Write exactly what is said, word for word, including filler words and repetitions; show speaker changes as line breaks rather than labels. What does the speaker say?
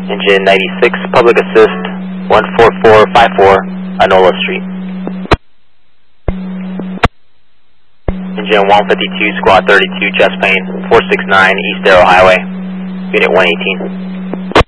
Engine ninety-six, Public Assist, one four four five four, Enola Street. Engine one fifty-two, Squad thirty-two, Chest Plane, four six nine, East Arrow Highway, Unit one eighteen.